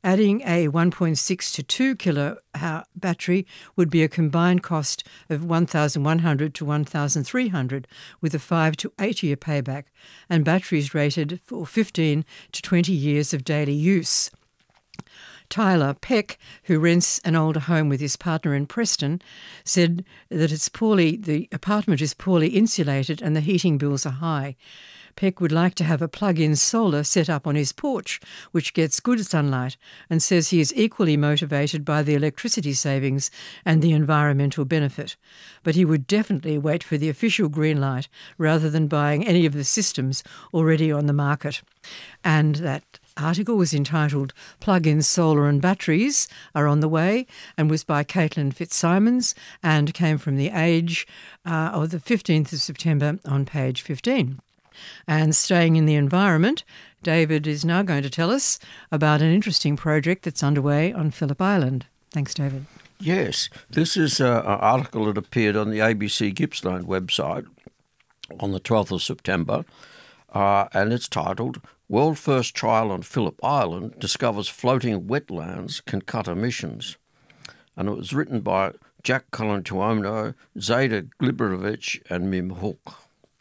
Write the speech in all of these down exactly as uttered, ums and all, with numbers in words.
Adding a one point six to two kilo battery would be a combined cost of one thousand one hundred to one thousand three hundred, with a five to eight year payback, and batteries rated for fifteen to twenty years of daily use. Tyler Peck, who rents an older home with his partner in Preston, said that it's poorly, the apartment is poorly insulated and the heating bills are high. Peck would like to have a plug-in solar set up on his porch, which gets good sunlight, and says he is equally motivated by the electricity savings and the environmental benefit. But he would definitely wait for the official green light rather than buying any of the systems already on the market. And that article was entitled Plug-in Solar and Batteries Are on the Way, and was by Caitlin Fitzsimons and came from The Age uh, of the fifteenth of September on page fifteen. And staying in the environment, David is now going to tell us about an interesting project that's underway on Phillip Island. Thanks, David. Yes, this is uh, an article that appeared on the A B C Gippsland website on the twelfth of September, uh, and it's titled World First Trial on Phillip Island Discovers Floating Wetlands Can Cut Emissions. And it was written by Jack Colantuono, Zada Gliberovich and Mim Hook.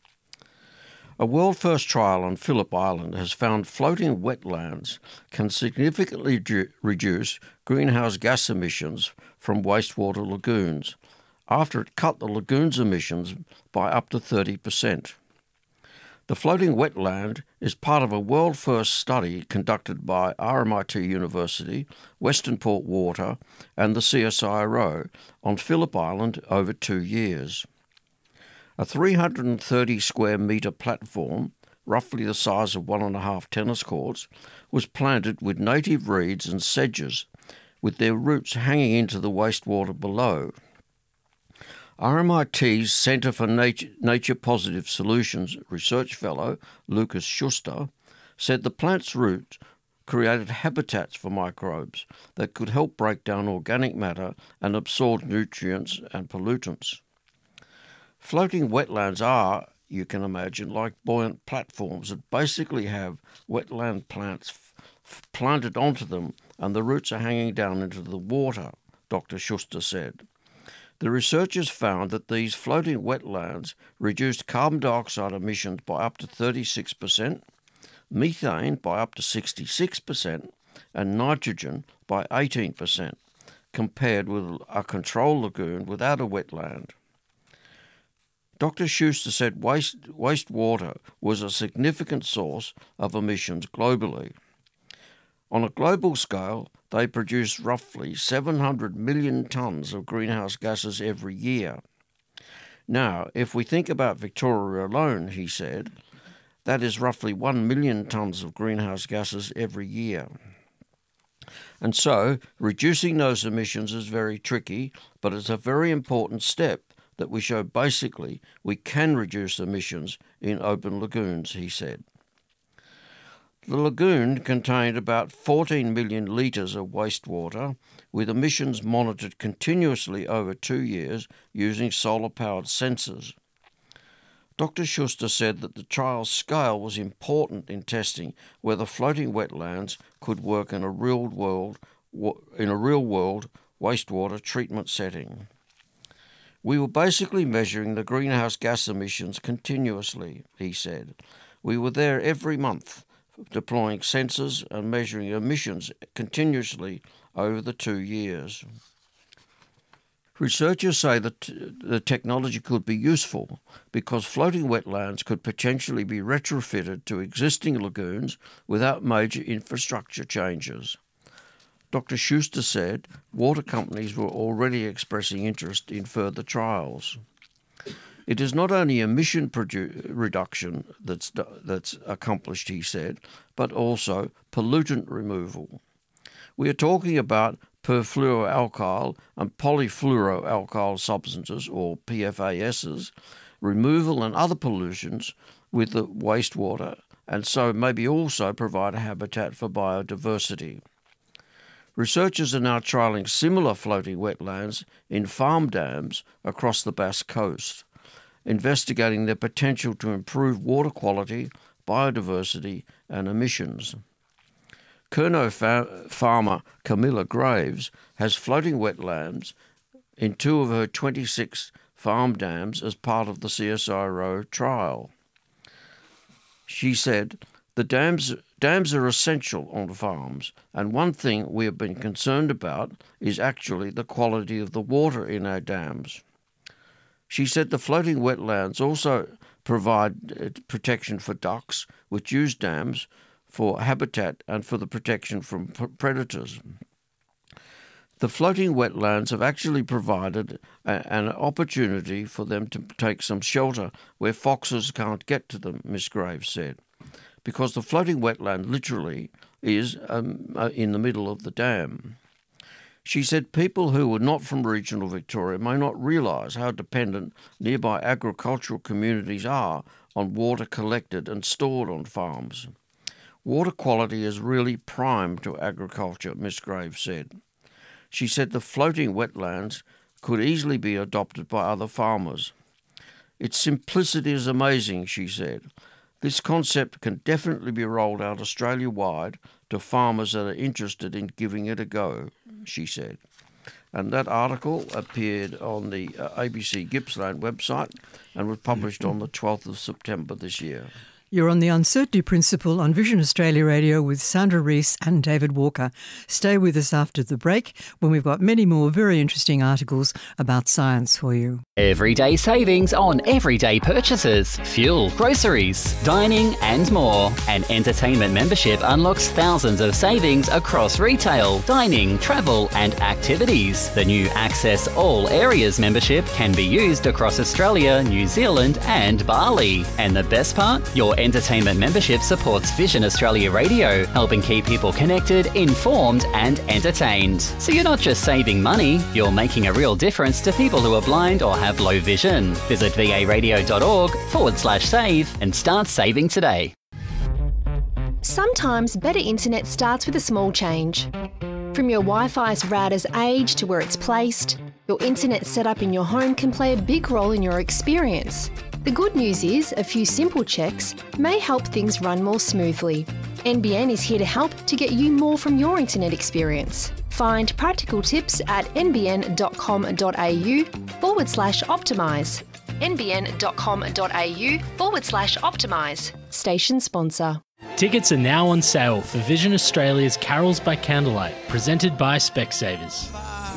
A world-first trial on Phillip Island has found floating wetlands can significantly ju- reduce greenhouse gas emissions from wastewater lagoons, after it cut the lagoon's emissions by up to thirty percent. The floating wetland is part of a world-first study conducted by R M I T University, Western Port Water and the C S I R O on Phillip Island over two years. A three hundred thirty square metre platform, roughly the size of one and a half tennis courts, was planted with native reeds and sedges, with their roots hanging into the wastewater below. R M I T's Centre for Nature, Nature Positive Solutions research fellow Lucas Schuster said the plant's roots created habitats for microbes that could help break down organic matter and absorb nutrients and pollutants. Floating wetlands are, you can imagine, like buoyant platforms that basically have wetland plants f- planted onto them and the roots are hanging down into the water, Doctor Schuster said. The researchers found that these floating wetlands reduced carbon dioxide emissions by up to thirty-six percent, methane by up to sixty-six percent, and nitrogen by eighteen percent, compared with a control lagoon without a wetland. Doctor Schuster said waste, wastewater was a significant source of emissions globally. On a global scale, they produce roughly seven hundred million tonnes of greenhouse gases every year. Now, if we think about Victoria alone, he said, that is roughly one million tonnes of greenhouse gases every year. And so, reducing those emissions is very tricky, but it's a very important step that we show basically we can reduce emissions in open lagoons, he said. The lagoon contained about fourteen million litres of wastewater, with emissions monitored continuously over two years using solar-powered sensors. Doctor Schuster said that the trial's scale was important in testing whether floating wetlands could work in a real-world in a real-world wastewater treatment setting. We were basically measuring the greenhouse gas emissions continuously, he said. We were there every month, deploying sensors and measuring emissions continuously over the two years. Researchers say that the technology could be useful because floating wetlands could potentially be retrofitted to existing lagoons without major infrastructure changes. Doctor Schuster said water companies were already expressing interest in further trials. It is not only emission produ- reduction that's, that's accomplished, he said, but also pollutant removal. We are talking about perfluoroalkyl and polyfluoroalkyl substances, or P F A Ss, removal and other pollutions with the wastewater, and so maybe also provide a habitat for biodiversity. Researchers are now trialling similar floating wetlands in farm dams across the Basque Coast, investigating their potential to improve water quality, biodiversity and emissions. Curnow fa- farmer Camilla Graves has floating wetlands in two of her twenty-six farm dams as part of the C S I R O trial. She said, the dams, dams are essential on farms, and one thing we have been concerned about is actually the quality of the water in our dams. She said the floating wetlands also provide protection for ducks, which use dams for habitat and for the protection from predators. The floating wetlands have actually provided a, an opportunity for them to take some shelter where foxes can't get to them, Miss Graves said, because the floating wetland literally is um, uh, in the middle of the dam. She said people who are not from regional Victoria may not realise how dependent nearby agricultural communities are on water collected and stored on farms. Water quality is really prime to agriculture, Miss Graves said. She said the floating wetlands could easily be adopted by other farmers. Its simplicity is amazing, she said. This concept can definitely be rolled out Australia-wide to farmers that are interested in giving it a go, she said. And that article appeared on the uh, A B C Gippsland website and was published on the twelfth of September this year. You're on the Uncertainty Principle on Vision Australia Radio with Sandra Rees and David Walker. Stay with us after the break when we've got many more very interesting articles about science for you. Everyday savings on everyday purchases, fuel, groceries, dining and more. An entertainment membership unlocks thousands of savings across retail, dining, travel and activities. The new Access All Areas membership can be used across Australia, New Zealand and Bali. And the best part? Your entertainment membership supports Vision Australia Radio, helping keep people connected, informed and entertained. So you're not just saving money, you're making a real difference to people who are blind or have low vision. Visit varadio.org forward slash save and start saving today. Sometimes better internet starts with a small change. From your Wi-Fi's router's age to where it's placed, your internet setup in your home can play a big role in your experience. The good news is a few simple checks may help things run more smoothly. N B N is here to help to get you more from your internet experience. Find practical tips at nbn.com.au forward slash optimise. nbn.com.au forward slash optimise. Station sponsor. Tickets are now on sale for Vision Australia's Carols by Candlelight, presented by Specsavers.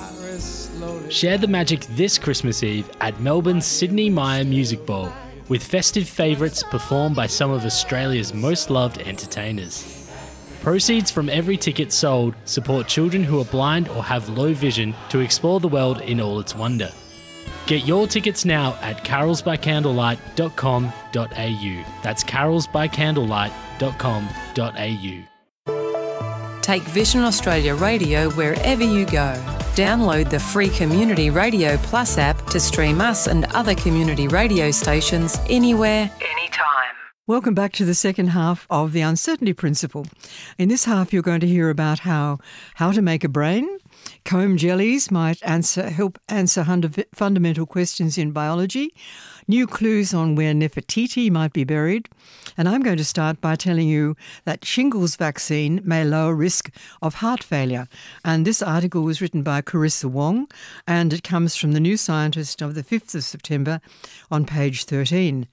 Share the magic this Christmas Eve at Melbourne's Sydney Myer Music Bowl, with festive favourites performed by some of Australia's most loved entertainers. Proceeds from every ticket sold support children who are blind or have low vision to explore the world in all its wonder. Get your tickets now at carols by candlelight dot com dot a u. That's carols by candlelight dot com dot a u. Take Vision Australia Radio wherever you go. Download the free Community Radio Plus app to stream us and other community radio stations anywhere, anytime. Welcome back to the second half of the Uncertainty Principle. In this half, you're going to hear about how how to make a brain. Comb jellies might answer help answer fundamental questions in biology. New clues on where Nefertiti might be buried. And I'm going to start by telling you that shingles vaccine may lower risk of heart failure. And this article was written by Carissa Wong, and it comes from the New Scientist of the fifth of September on page thirteen.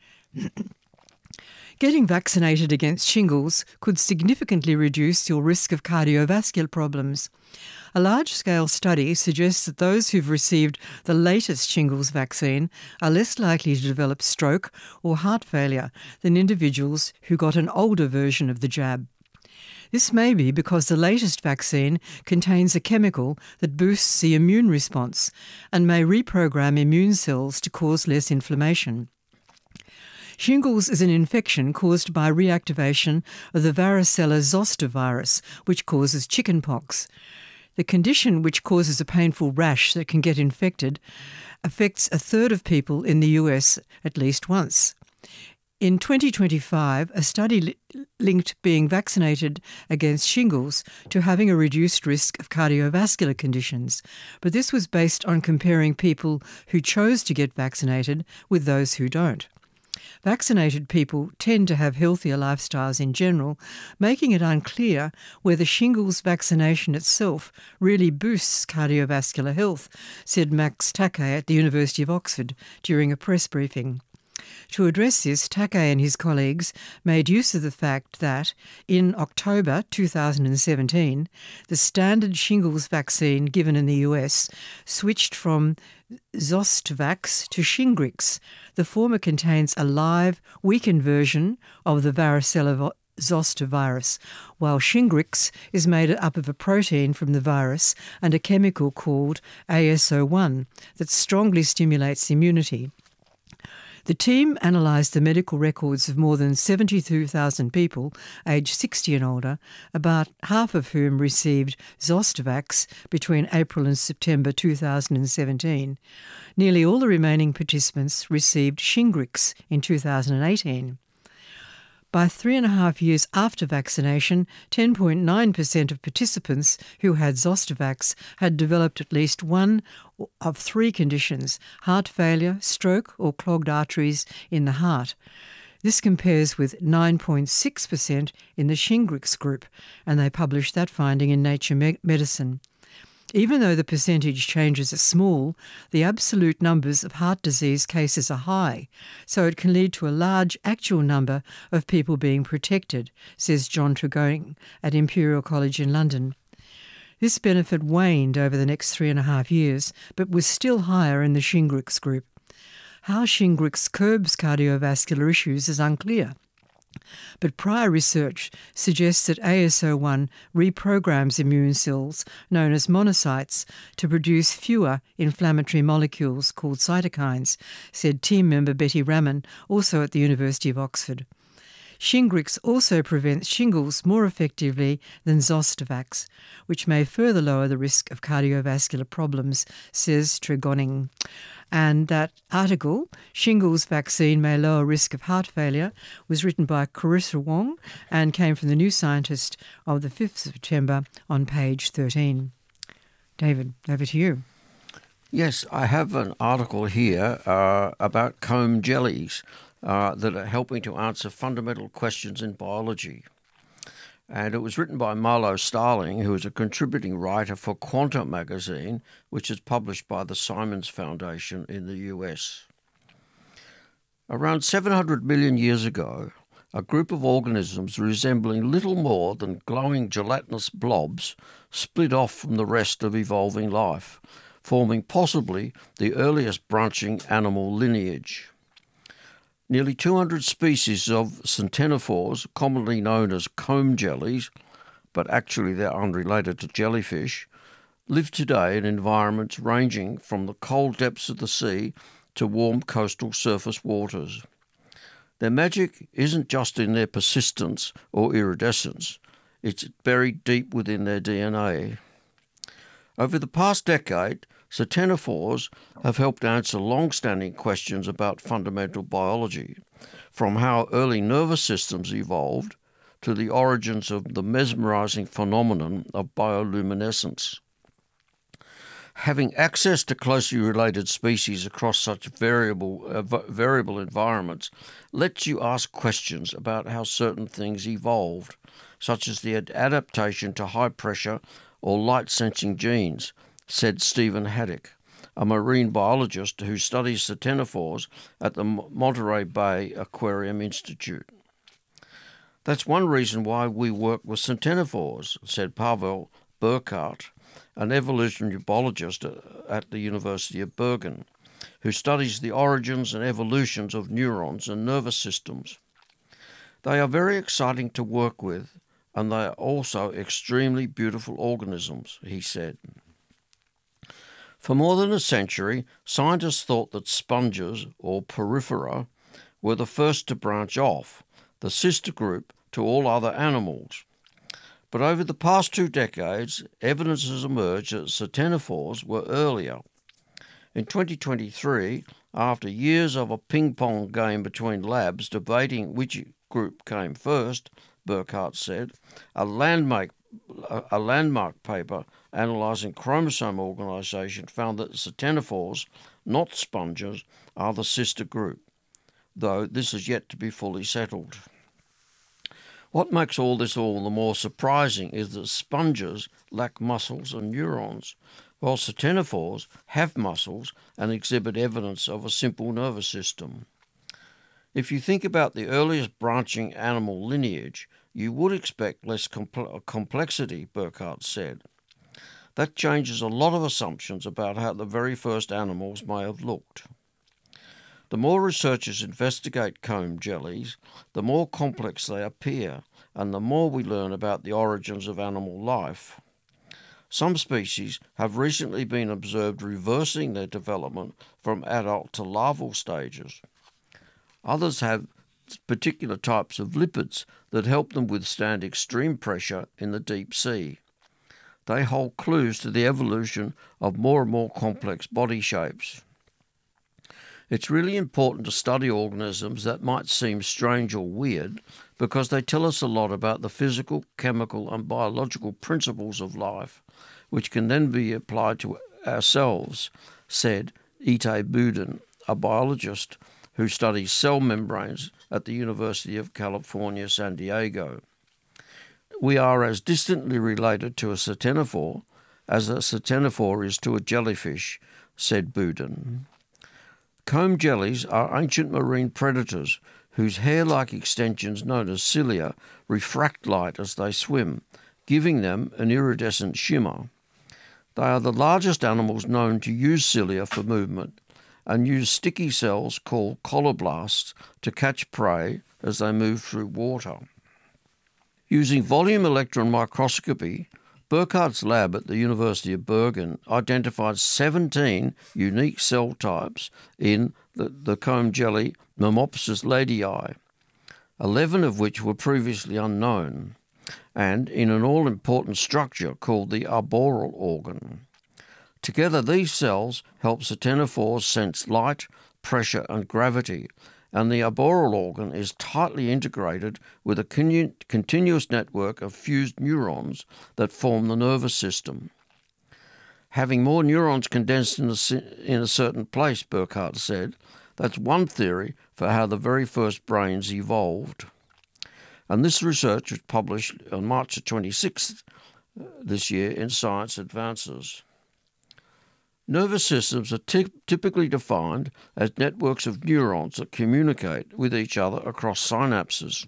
Getting vaccinated against shingles could significantly reduce your risk of cardiovascular problems. A large-scale study suggests that those who've received the latest shingles vaccine are less likely to develop stroke or heart failure than individuals who got an older version of the jab. This may be because the latest vaccine contains a chemical that boosts the immune response and may reprogram immune cells to cause less inflammation. Shingles is an infection caused by reactivation of the varicella zoster virus, which causes chickenpox. The condition, which causes a painful rash that can get infected, affects a third of people in the U S at least once. In twenty twenty-five, a study li- linked being vaccinated against shingles to having a reduced risk of cardiovascular conditions, but this was based on comparing people who chose to get vaccinated with those who don't. Vaccinated people tend to have healthier lifestyles in general, making it unclear whether shingles vaccination itself really boosts cardiovascular health, said Max Takei at the University of Oxford during a press briefing. To address this, Takei and his colleagues made use of the fact that, in October two thousand seventeen, the standard shingles vaccine given in the U S switched from Zostavax to Shingrix. The former contains a live, weakened version of the varicella zoster virus, while Shingrix is made up of a protein from the virus and a chemical called A S O one that strongly stimulates immunity. The team analysed the medical records of more than seventy-two thousand people aged sixty and older, about half of whom received Zostavax between April and September two thousand seventeen. Nearly all the remaining participants received Shingrix in two thousand eighteen. By three and a half years after vaccination, ten point nine percent of participants who had Zostavax had developed at least one of three conditions: heart failure, stroke, or clogged arteries in the heart. This compares with nine point six percent in the Shingrix group, and they published that finding in Nature Me- Medicine. Even though the percentage changes are small, the absolute numbers of heart disease cases are high, so it can lead to a large actual number of people being protected, says John Tregoning at Imperial College in London. This benefit waned over the next three and a half years, but was still higher in the Shingrix group. How Shingrix curbs cardiovascular issues is unclear. But prior research suggests that A S O one reprograms immune cells, known as monocytes, to produce fewer inflammatory molecules called cytokines, said team member Betty Raman, also at the University of Oxford. Shingrix also prevents shingles more effectively than Zostavax, which may further lower the risk of cardiovascular problems, says Tregoning. And that article, Shingles Vaccine May Lower Risk of Heart Failure, was written by Carissa Wong and came from the New Scientist of the fifth of September on page thirteen. David, over to you. Yes, I have an article here uh, about comb jellies uh, that are helping to answer fundamental questions in biology. And it was written by Marlo Starling, who is a contributing writer for Quanta magazine, which is published by the Simons Foundation in the U S. Around seven hundred million years ago, a group of organisms resembling little more than glowing gelatinous blobs split off from the rest of evolving life, forming possibly the earliest branching animal lineage. Nearly two hundred species of centenophores, commonly known as comb jellies, but actually they're unrelated to jellyfish, live today in environments ranging from the cold depths of the sea to warm coastal surface waters. Their magic isn't just in their persistence or iridescence, it's buried deep within their D N A. Over the past decade, centenophores have helped answer long-standing questions about fundamental biology, from how early nervous systems evolved to the origins of the mesmerizing phenomenon of bioluminescence. Having access to closely related species across such variable, uh, variable environments lets you ask questions about how certain things evolved, such as the adaptation to high pressure or light-sensing genes, said Stephen Haddock, a marine biologist who studies centenophores at the Monterey Bay Aquarium Institute. That's one reason why we work with centenophores, said Pavel Burkhardt, an evolutionary biologist at the University of Bergen, who studies the origins and evolutions of neurons and nervous systems. They are very exciting to work with, and they are also extremely beautiful organisms, he said. For more than a century, scientists thought that sponges, or porifera, were the first to branch off, the sister group to all other animals. But over the past two decades, evidence has emerged that centenophores were earlier. In twenty twenty-three, after years of a ping-pong game between labs debating which group came first, Burkhardt said, a landmark, a landmark paper analysing chromosome organisation found that centenophores, not sponges, are the sister group. though this is yet to be fully settled. What makes all this all the more surprising is that sponges lack muscles and neurons, while ctenophores have muscles and exhibit evidence of a simple nervous system. If you think about the earliest branching animal lineage, you would expect less compl- complexity, Burkhardt said. That changes a lot of assumptions about how the very first animals may have looked. The more researchers investigate comb jellies, the more complex they appear, and the more we learn about the origins of animal life. Some species have recently been observed reversing their development from adult to larval stages. Others have particular types of lipids that help them withstand extreme pressure in the deep sea. They hold clues to the evolution of more and more complex body shapes. It's really important to study organisms that might seem strange or weird because they tell us a lot about the physical, chemical and biological principles of life, which can then be applied to ourselves, said Ite Boudin, a biologist who studies cell membranes at the University of California, San Diego. We are as distantly related to a ctenophore as a ctenophore is to a jellyfish, said Boudin. Comb jellies are ancient marine predators whose hair-like extensions known as cilia refract light as they swim, giving them an iridescent shimmer. They are the largest animals known to use cilia for movement and use sticky cells called colloblasts to catch prey as they move through water. Using volume electron microscopy, Burkhardt's lab at the University of Bergen identified seventeen unique cell types in the, the comb jelly Mimopsis ladii, eleven of which were previously unknown, and in an all-important structure called the arboreal organ. Together, these cells help ctenophores sense light, pressure and gravity, and the arboreal organ is tightly integrated with a con- continuous network of fused neurons that form the nervous system. Having more neurons condensed in a, in a certain place, Burkhardt said, that's one theory for how the very first brains evolved. And this research was published on March the twenty-sixth this year in Science Advances. Nervous systems are ty- typically defined as networks of neurons that communicate with each other across synapses.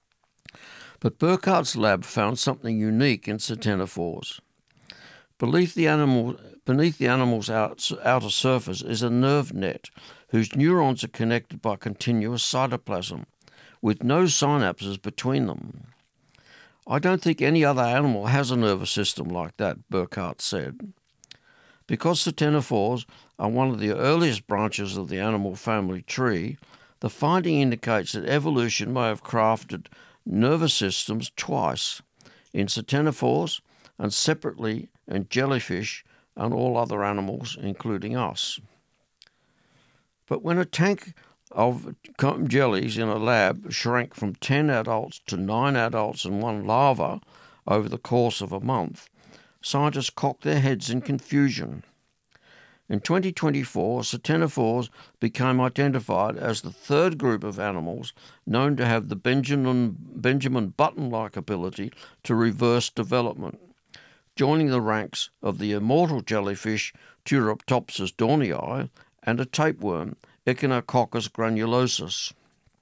But Burkhardt's lab found something unique in ctenophores. Beneath the, animal, beneath the animal's out, outer surface is a nerve net whose neurons are connected by continuous cytoplasm, with no synapses between them. I don't think any other animal has a nervous system like that, Burkhardt said. Because ctenophores are one of the earliest branches of the animal family tree, the finding indicates that evolution may have crafted nervous systems twice, in ctenophores and separately in jellyfish and all other animals, including us. But when a tank of comb jellies in a lab shrank from ten adults to nine adults and one larva over the course of a month, scientists cocked their heads in confusion. In twenty twenty-four, ctenophores became identified as the third group of animals known to have the Benjamin, Benjamin Button-like ability to reverse development, joining the ranks of the immortal jellyfish Turritopsis dohrnii and a tapeworm, Echinococcus granulosus.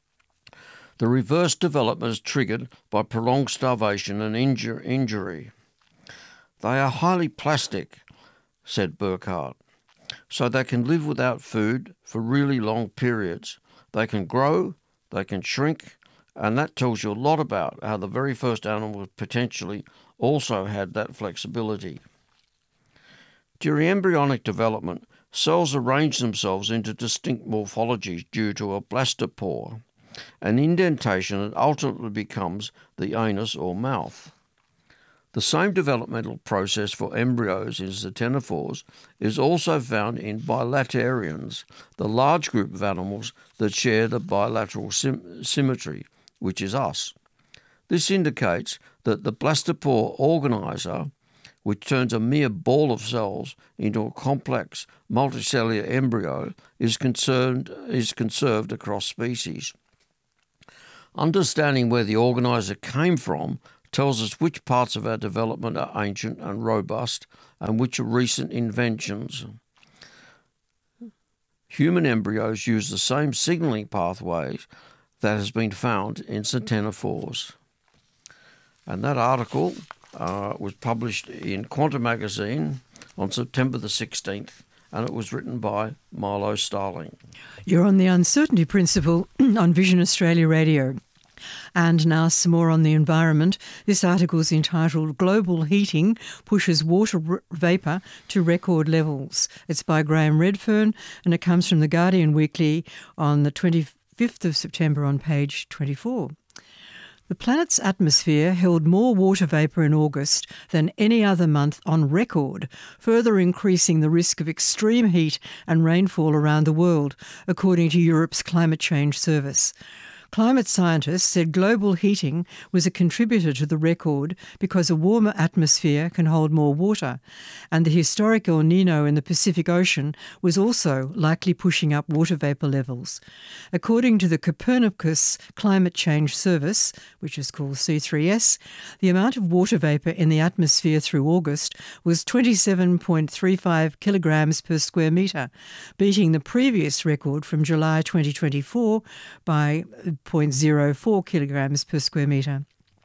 The reverse development is triggered by prolonged starvation and injur- injury. They are highly plastic, said Burkhardt, so they can live without food for really long periods. They can grow, they can shrink, and that tells you a lot about how the very first animals potentially also had that flexibility. During embryonic development, cells arrange themselves into distinct morphologies due to a blastopore, an indentation that ultimately becomes the anus or mouth. The same developmental process for embryos in ctenophores is also found in bilaterians, the large group of animals that share the bilateral sim- symmetry, which is us. This indicates that the blastopore organizer, which turns a mere ball of cells into a complex multicellular embryo, is, concerned, is conserved across species. Understanding where the organiser came from tells us which parts of our development are ancient and robust and which are recent inventions. Human embryos use the same signalling pathways that has been found in centenophores. And that article uh, was published in Quantum magazine on September the sixteenth, and it was written by Milo Starling. You're on the Uncertainty Principle on Vision Australia Radio. And now some more on the environment. This article is entitled Global Heating Pushes Water Vapour to Record Levels. It's by Graham Redfern, and it comes from The Guardian Weekly on the twenty-fifth of September on page twenty-four. The planet's atmosphere held more water vapour in August than any other month on record, further increasing the risk of extreme heat and rainfall around the world, according to Europe's Climate Change Service. Climate scientists said global heating was a contributor to the record because a warmer atmosphere can hold more water, and the historic El Nino in the Pacific Ocean was also likely pushing up water vapour levels. According to the Copernicus Climate Change Service, which is called C three S, the amount of water vapour in the atmosphere through August was twenty-seven point three five kilograms per square metre, beating the previous record from July twenty twenty-four by zero point zero four kilograms per square metre.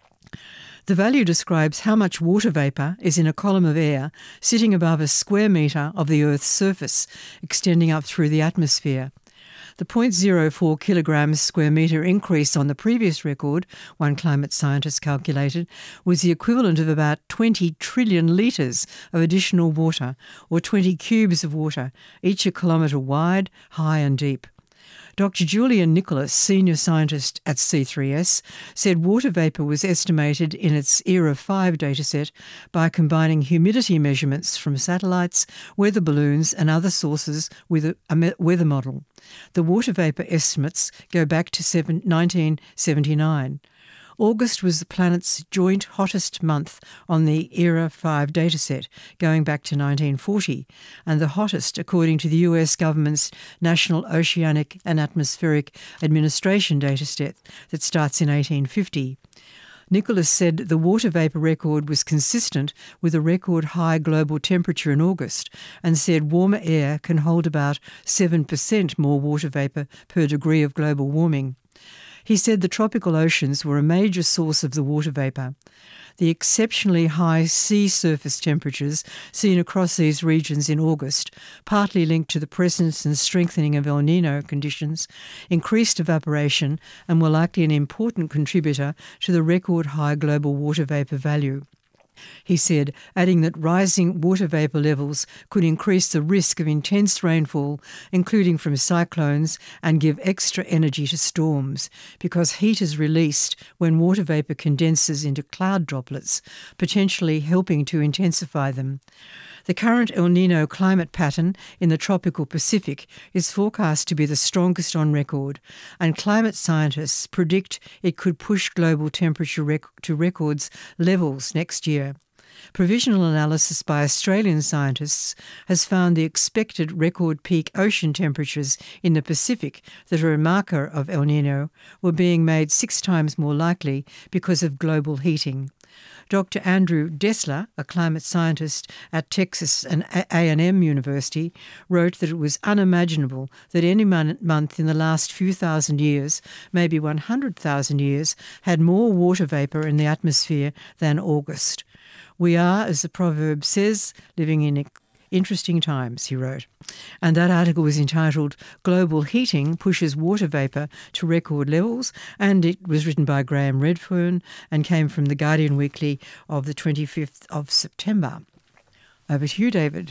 The value describes how much water vapour is in a column of air sitting above a square metre of the Earth's surface, extending up through the atmosphere. The zero point zero four kilograms square metre increase on the previous record, one climate scientist calculated, was the equivalent of about twenty trillion litres of additional water, or twenty cubes of water, each a kilometre wide, high and deep. Doctor Julian Nicholas, senior scientist at C three S, said water vapour was estimated in its ERA five dataset by combining humidity measurements from satellites, weather balloons and other sources with a weather model. The water vapour estimates go back to nineteen seventy-nine. August was the planet's joint hottest month on the ERA five dataset, going back to nineteen forty, and the hottest according to the U S government's National Oceanic and Atmospheric Administration dataset that starts in eighteen fifty. Nicholas said the water vapour record was consistent with a record high global temperature in August, and said warmer air can hold about seven percent more water vapour per degree of global warming. He said the tropical oceans were a major source of the water vapour. The exceptionally high sea surface temperatures seen across these regions in August, partly linked to the presence and strengthening of El Nino conditions, increased evaporation and were likely an important contributor to the record high global water vapour value. He said, adding that rising water vapour levels could increase the risk of intense rainfall, including from cyclones, and give extra energy to storms, because heat is released when water vapour condenses into cloud droplets, potentially helping to intensify them. The current El Nino climate pattern in the tropical Pacific is forecast to be the strongest on record, and climate scientists predict it could push global temperature rec- to records levels next year. Provisional analysis by Australian scientists has found the expected record peak ocean temperatures in the Pacific that are a marker of El Nino were being made six times more likely because of global heating. Doctor Andrew Dessler, a climate scientist at Texas and A and M University, wrote that it was unimaginable that any month in the last few thousand years, maybe one hundred thousand years, had more water vapour in the atmosphere than August. We are, as the proverb says, living in interesting times, he wrote. And that article was entitled Global Heating Pushes Water Vapour to Record Levels, and it was written by Graham Redfern and came from The Guardian Weekly of the twenty-fifth of September. Over to you, David.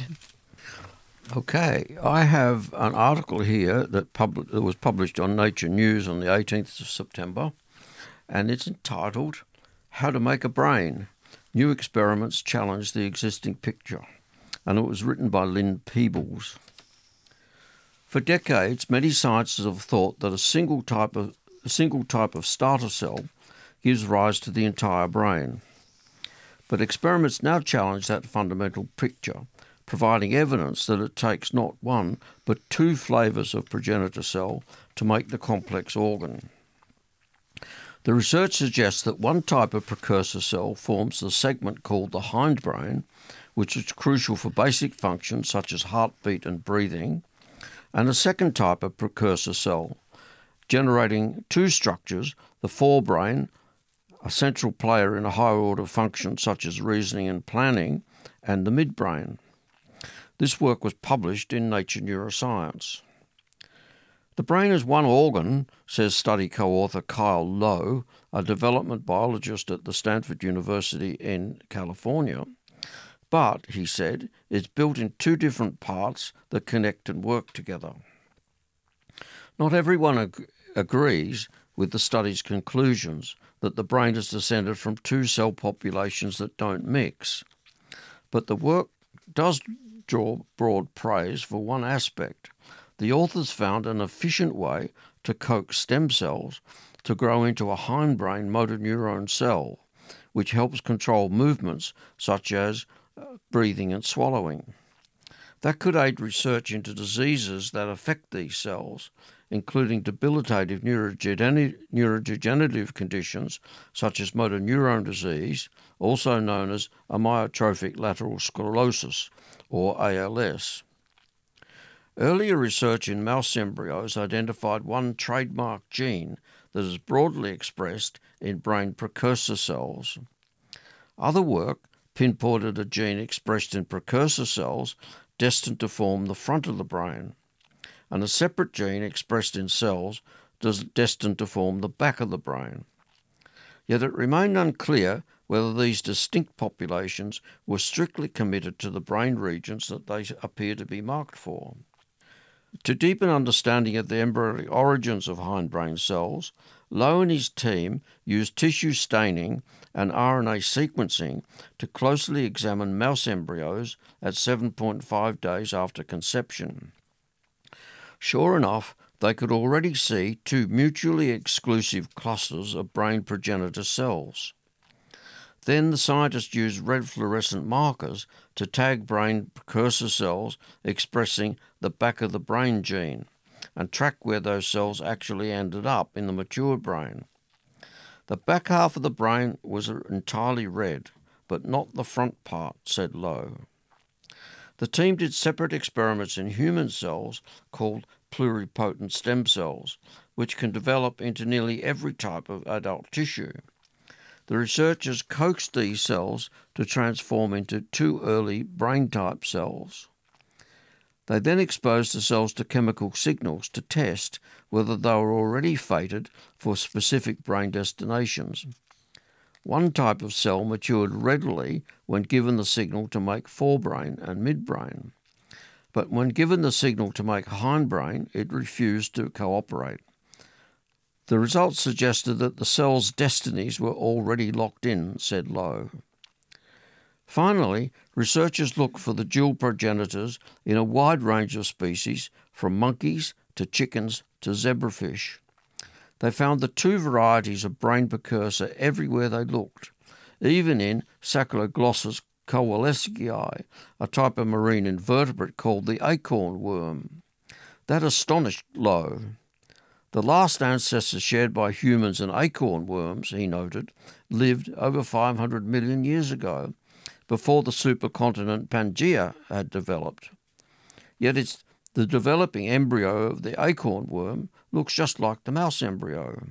Okay, I have an article here that, pub- that was published on Nature News on the eighteenth of September, and it's entitled How to Make a Brain. New Experiments Challenge the Existing Picture, and it was written by Lynn Peebles. For decades, many scientists have thought that a single type of a single type of starter cell gives rise to the entire brain. But experiments now challenge that fundamental picture, providing evidence that it takes not one but two flavours of progenitor cell to make the complex organ. The research suggests that one type of precursor cell forms the segment called the hindbrain, which is crucial for basic functions such as heartbeat and breathing, and a second type of precursor cell, generating two structures, the forebrain, a central player in a higher order function such as reasoning and planning, and the midbrain. This work was published in Nature Neuroscience. The brain is one organ, says study co-author Kyle Lowe, a development biologist at the Stanford University in California. But, he said, it's built in two different parts that connect and work together. Not everyone ag- agrees with the study's conclusions that the brain is descended from two cell populations that don't mix. But the work does draw broad praise for one aspect. The authors found an efficient way to coax stem cells to grow into a hindbrain motor neuron cell, which helps control movements such as uh, breathing and swallowing. That could aid research into diseases that affect these cells, including debilitative neurodegenerative, neurodegenerative conditions such as motor neuron disease, also known as amyotrophic lateral sclerosis, or A L S. Earlier research in mouse embryos identified one trademark gene that is broadly expressed in brain precursor cells. Other work pinpointed a gene expressed in precursor cells destined to form the front of the brain, and a separate gene expressed in cells destined to form the back of the brain. Yet it remained unclear whether these distinct populations were strictly committed to the brain regions that they appear to be marked for. To deepen understanding of the embryonic origins of hindbrain cells, Lowe and his team used tissue staining and R N A sequencing to closely examine mouse embryos at seven point five days after conception. Sure enough, they could already see two mutually exclusive clusters of brain progenitor cells. Then the scientists used red fluorescent markers to tag brain precursor cells expressing the back of the brain gene and track where those cells actually ended up in the mature brain. The back half of the brain was entirely red, but not the front part, said Lowe. The team did separate experiments in human cells called pluripotent stem cells, which can develop into nearly every type of adult tissue. The researchers coaxed these cells to transform into two early brain-type cells. They then exposed the cells to chemical signals to test whether they were already fated for specific brain destinations. One type of cell matured readily when given the signal to make forebrain and midbrain, but when given the signal to make hindbrain, it refused to cooperate. The results suggested that the cell's destinies were already locked in, said Lowe. Finally, researchers looked for the dual progenitors in a wide range of species, from monkeys to chickens to zebrafish. They found the two varieties of brain precursor everywhere they looked, even in Sacculoglossus kowalskii, a type of marine invertebrate called the acorn worm. That astonished Lowe. The last ancestors shared by humans and acorn worms, he noted, lived over five hundred million years ago, before the supercontinent Pangaea had developed. Yet it's the developing embryo of the acorn worm looks just like the mouse embryo.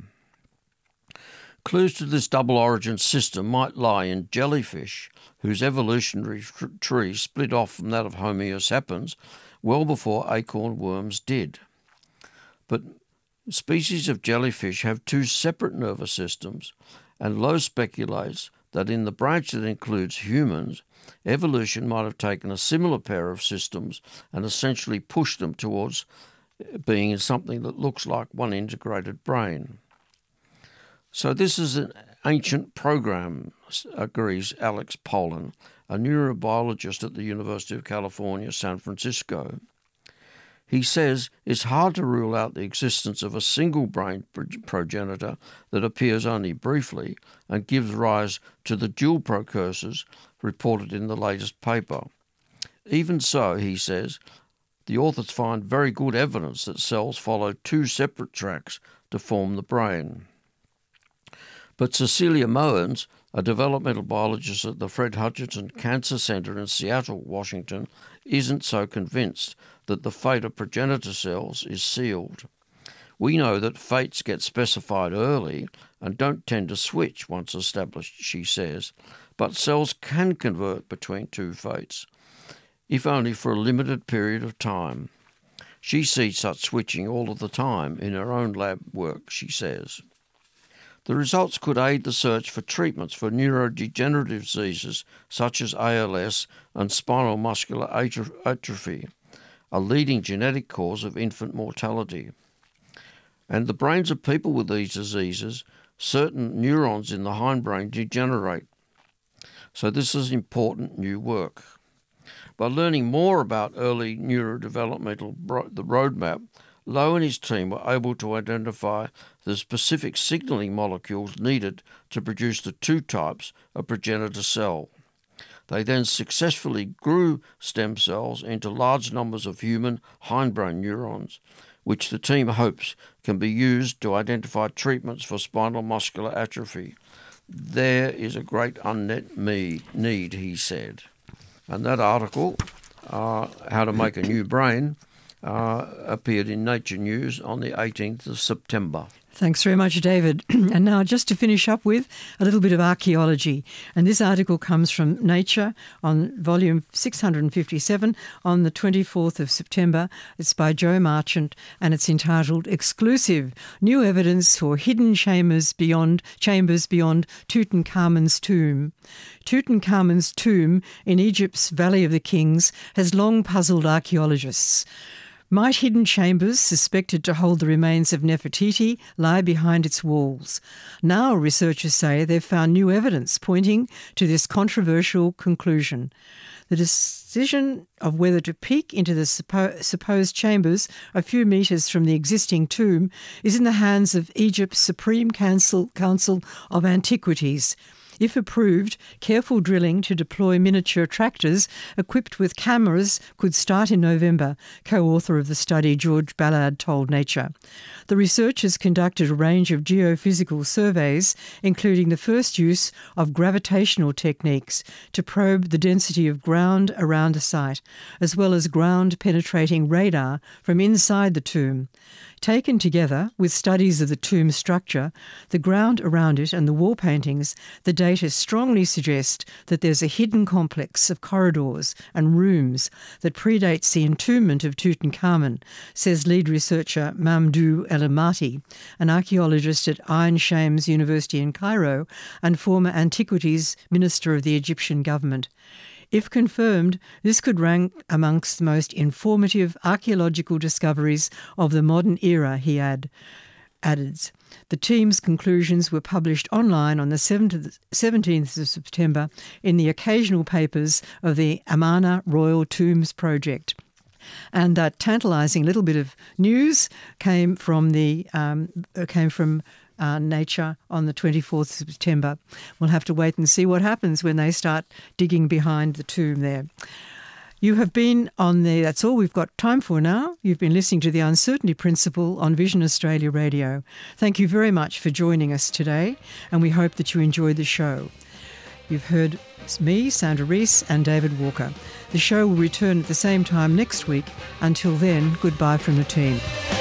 Clues to this double origin system might lie in jellyfish, whose evolutionary tree split off from that of Homo sapiens well before acorn worms did. But species of jellyfish have two separate nervous systems, and Lowe speculates that in the branch that includes humans, evolution might have taken a similar pair of systems and essentially pushed them towards being in something that looks like one integrated brain. So this is an ancient program, agrees Alex Polan, a neurobiologist at the University of California, San Francisco. He says it's hard to rule out the existence of a single brain progenitor that appears only briefly and gives rise to the dual precursors reported in the latest paper. Even so, he says, the authors find very good evidence that cells follow two separate tracks to form the brain. But Cecilia Moens, a developmental biologist at the Fred Hutchinson Cancer Center in Seattle, Washington, isn't so convinced that the fate of progenitor cells is sealed. We know that fates get specified early and don't tend to switch once established, she says, but cells can convert between two fates, if only for a limited period of time. She sees such switching all of the time in her own lab work, she says. The results could aid the search for treatments for neurodegenerative diseases such as A L S and spinal muscular atrophy, a leading genetic cause of infant mortality. And the brains of people with these diseases, certain neurons in the hindbrain degenerate. So this is important new work. By learning more about early neurodevelopmental bro- the roadmap, Lowe and his team were able to identify the specific signalling molecules needed to produce the two types of progenitor cell. They then successfully grew stem cells into large numbers of human hindbrain neurons, which the team hopes can be used to identify treatments for spinal muscular atrophy. There is a great unmet need, he said. And that article, uh, How to Make a New Brain, Uh, appeared in Nature News on the eighteenth of September. Thanks very much, David. And now just to finish up with a little bit of archaeology. And this article comes from Nature on volume six hundred fifty-seven on the twenty-fourth of September. It's by Joe Marchant and it's entitled Exclusive New Evidence for Hidden Chambers Beyond Chambers Beyond Tutankhamun's Tomb. Tutankhamun's tomb in Egypt's Valley of the Kings has long puzzled archaeologists. Might hidden chambers suspected to hold the remains of Nefertiti lie behind its walls? Now researchers say they've found new evidence pointing to this controversial conclusion. The decision of whether to peek into the suppo- supposed chambers a few metres from the existing tomb is in the hands of Egypt's Supreme Council, Council of Antiquities. If approved, careful drilling to deploy miniature tractors equipped with cameras could start in November, co-author of the study George Ballard told Nature. The researchers conducted a range of geophysical surveys, including the first use of gravitational techniques to probe the density of ground around the site, as well as ground-penetrating radar from inside the tomb. Taken together with studies of the tomb structure, the ground around it and the wall paintings, the data strongly suggest that there's a hidden complex of corridors and rooms that predates the entombment of Tutankhamun, says lead researcher Mamdouh El-Amati, an archaeologist at Ain Shams University in Cairo and former antiquities minister of the Egyptian government. If confirmed, this could rank amongst the most informative archaeological discoveries of the modern era, he add, added. The team's conclusions were published online on the seventeenth of September in the occasional papers of the Amarna Royal Tombs Project. And that tantalising little bit of news came from the um, came from Uh, Nature on the twenty-fourth of September. We'll have to wait and see what happens when they start digging behind the tomb there. You have been on the, that's all we've got time for now. You've been listening to The Uncertainty Principle on Vision Australia Radio. Thank you very much for joining us today, and we hope that you enjoyed the show. You've heard me, Sandra Rees, and David Walker. The show will return at the same time next week. Until then, goodbye from the team.